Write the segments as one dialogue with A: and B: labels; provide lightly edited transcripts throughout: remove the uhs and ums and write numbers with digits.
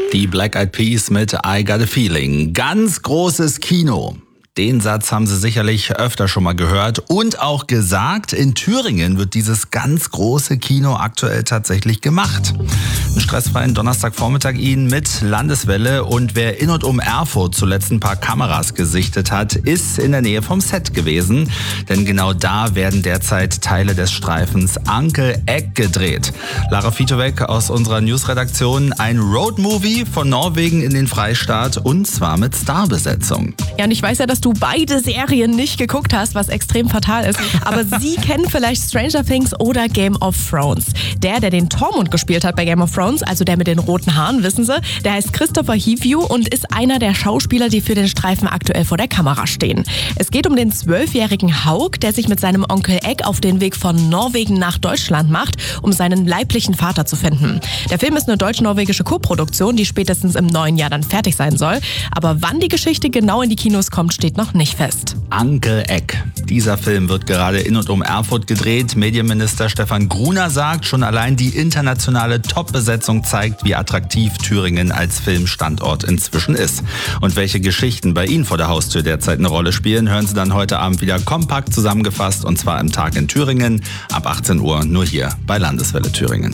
A: Die Black Eyed Peas mit I Got a Feeling. Ganz großes Kino. Den Satz haben Sie sicherlich öfter schon mal gehört und auch gesagt. In Thüringen wird dieses ganz große Kino aktuell tatsächlich gemacht. Einen stressfreien Donnerstagvormittag Ihnen mit Landeswelle. Und wer in und um Erfurt zuletzt ein paar Kameras gesichtet hat, ist in der Nähe vom Set gewesen. Denn genau da werden derzeit Teile des Streifens Uncle Egg gedreht. Lara Fitovec aus unserer Newsredaktion. Ein Roadmovie von Norwegen in den Freistaat und zwar mit Starbesetzung.
B: Ja, und ich weiß ja, dass du beide Serien nicht geguckt hast, was extrem fatal ist. Aber Sie kennen vielleicht Stranger Things oder Game of Thrones. Der den Tormund gespielt hat bei Game of Thrones, also der mit den roten Haaren, wissen Sie, der heißt Christopher Hivju und ist einer der Schauspieler, die für den Streifen aktuell vor der Kamera stehen. Es geht um den 12-jährigen Hauk, der sich mit seinem Onkel Egg auf den Weg von Norwegen nach Deutschland macht, um seinen leiblichen Vater zu finden. Der Film ist eine deutsch-norwegische Koproduktion, die spätestens im neuen Jahr dann fertig sein soll. Aber wann die Geschichte genau in die Kinos kommt, steht noch nicht fest.
A: Uncle Egg. Dieser Film wird gerade in und um Erfurt gedreht. Medienminister Stefan Gruner sagt, schon allein die internationale Top-Besetzung zeigt, wie attraktiv Thüringen als Filmstandort inzwischen ist. Und welche Geschichten bei Ihnen vor der Haustür derzeit eine Rolle spielen, hören Sie dann heute Abend wieder kompakt zusammengefasst und zwar im Tag in Thüringen ab 18 Uhr nur hier bei Landeswelle Thüringen.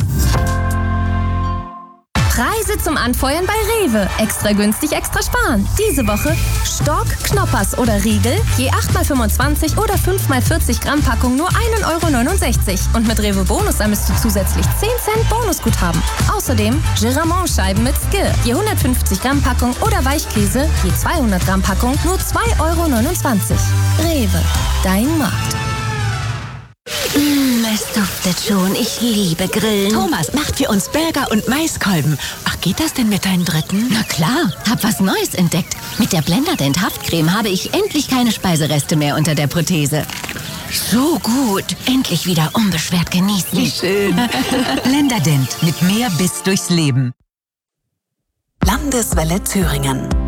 C: Preise zum Anfeuern bei Rewe. Extra günstig, extra sparen. Diese Woche Stork, Knoppers oder Riegel, je 8x25 oder 5x40 Gramm Packung nur 1,69 €. Und mit Rewe Bonus sammelst du zusätzlich 10 Cent Bonusguthaben. Außerdem Giramont-Scheiben mit Skill, je 150 Gramm Packung oder Weichkäse, je 200 Gramm Packung nur 2,29 €. Rewe, dein Markt.
D: Es duftet schon. Ich liebe Grillen.
E: Thomas macht für uns Burger und Maiskolben. Ach, geht das denn mit deinem dritten?
D: Na klar, hab was Neues entdeckt. Mit der Blenderdent Haftcreme habe ich endlich keine Speisereste mehr unter der Prothese. So gut. Endlich wieder unbeschwert genießen.
E: Wie schön. Blenderdent mit mehr Biss durchs Leben.
F: Landeswelle Thüringen.